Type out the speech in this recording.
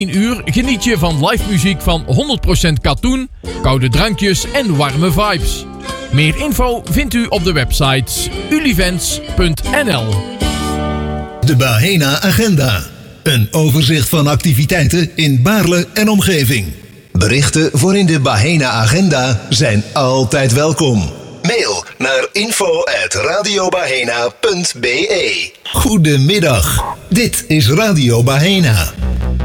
1 uur geniet je van live muziek van 100% katoen, koude drankjes en warme vibes. Meer info vindt u op de website ulivents.nl. De Bahena Agenda. Een overzicht van activiteiten in Baarle en omgeving. Berichten voor in de Bahena Agenda zijn altijd welkom. Mail naar info@radiobahena.be. Goedemiddag, dit is Radio Bahena.